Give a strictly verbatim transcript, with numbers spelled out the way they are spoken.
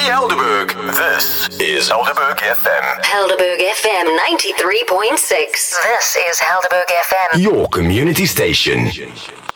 Helderberg. This is Helderberg F M. Helderberg F M ninety-three point six. This is Helderberg F M. Your community station.